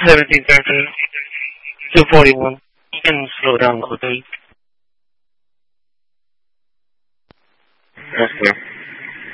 17:30 to 41. You can slow down a little bit. Okay.